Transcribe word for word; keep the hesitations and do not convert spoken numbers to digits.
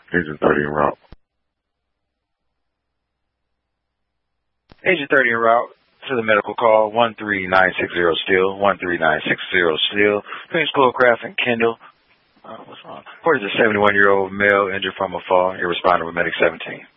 Agent thirty en route. Agent thirty en route to the medical call, one three nine six zero still, one three nine six zero still, Prince Schoolcraft and Kendall. Uh, what's wrong? What is a seventy-one-year-old male injured from a fall? You're responding with Medic seventeen.